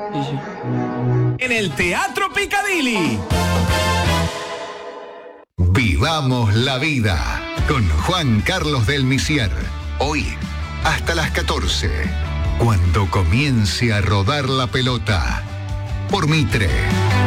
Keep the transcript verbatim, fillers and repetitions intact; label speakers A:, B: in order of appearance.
A: En el Teatro Picadilly.
B: Vivamos la vida con Juan Carlos del Misier. Hoy hasta las catorce, cuando comience a rodar la pelota. Por Mitre.